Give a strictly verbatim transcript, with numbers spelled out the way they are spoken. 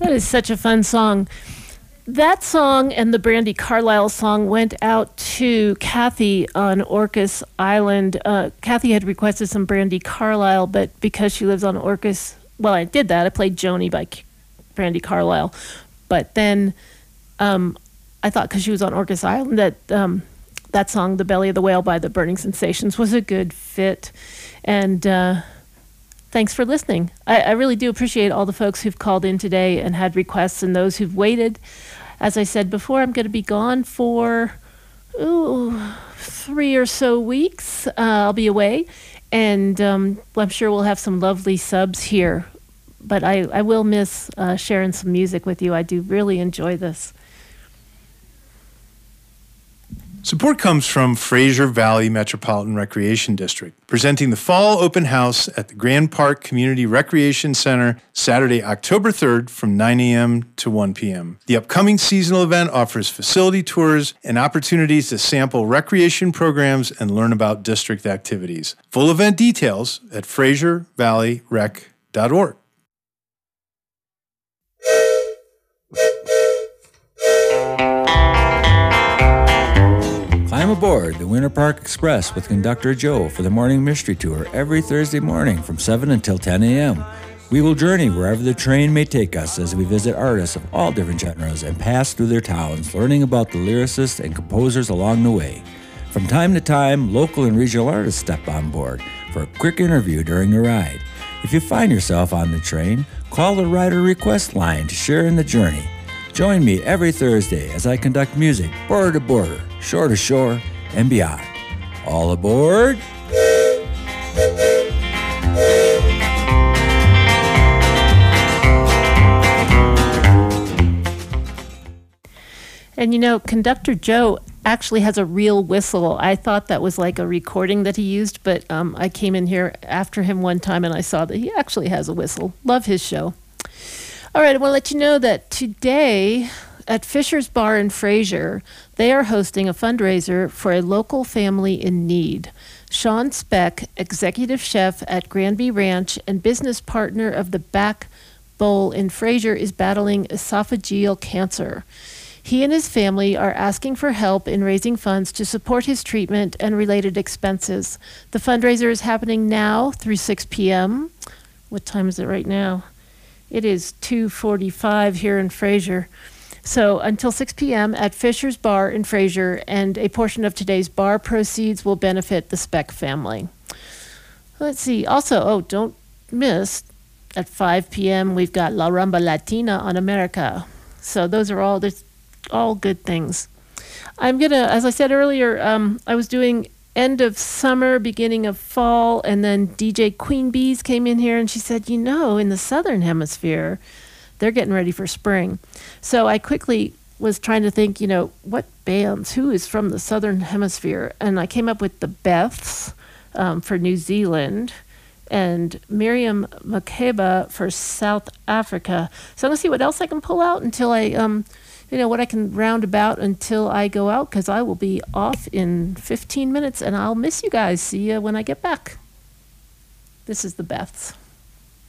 That is such a fun song. That song and the Brandi Carlile song went out to Kathy on Orcas Island. Uh, Kathy had requested some Brandi Carlile, but because she lives on Orcas, well, I did that. I played Joni by K- Brandi Carlile. But then um, I thought because she was on Orcas Island that um, that song, The Belly of the Whale by the Burning Sensations, was a good fit. And uh, thanks for listening. I, I really do appreciate all the folks who've called in today and had requests and those who've waited. As I said before, I'm going to be gone for ooh, three or so weeks. Uh, I'll be away, and um, I'm sure we'll have some lovely subs here. But I, I will miss uh, sharing some music with you. I do really enjoy this. Support comes from Fraser Valley Metropolitan Recreation District, presenting the Fall Open House at the Grand Park Community Recreation Center Saturday, October third from nine a.m. to one p.m. The upcoming seasonal event offers facility tours and opportunities to sample recreation programs and learn about district activities. Full event details at fraser valley rec dot org. Climb aboard the Winter Park Express with Conductor Joe for the Morning Mystery Tour every Thursday morning from seven until ten a.m. We will journey wherever the train may take us as we visit artists of all different genres and pass through their towns, learning about the lyricists and composers along the way. From time to time, local and regional artists step on board for a quick interview during the ride. If you find yourself on the train, call the rider request line to share in the journey. Join me every Thursday as I conduct music border to border, shore to shore, and beyond. All aboard! And you know, Conductor Joe actually has a real whistle. I thought that was like a recording that he used, but um, I came in here after him one time and I saw that he actually has a whistle. Love his show. All right, I want to let you know that today at Fisher's Bar in Fraser, they are hosting a fundraiser for a local family in need. Sean Speck, executive chef at Granby Ranch and business partner of the Back Bowl in Fraser, is battling esophageal cancer. He and his family are asking for help in raising funds to support his treatment and related expenses. The fundraiser is happening now through six p.m. What time is it right now? It is two forty-five here in Fraser. So until six p.m. at Fisher's Bar in Fraser, and a portion of today's bar proceeds will benefit the Speck family. Let's see. Also, oh, don't miss, at five p.m. we've got La Rumba Latina on America. So those are all, there's all good things. I'm going to, as I said earlier, um, I was doing end of summer, beginning of fall, and then D J Queen Bees came in here and she said, you know, in the southern hemisphere, they're getting ready for spring. So I quickly was trying to think, you know, what bands, who is from the southern hemisphere? And I came up with the Beths um, for New Zealand and Miriam Makeba for South Africa. So I'm going to see what else I can pull out until I, um, you know, what I can round about until I go out, because I will be off in fifteen minutes and I'll miss you guys. See you when I get back. This is the Beths.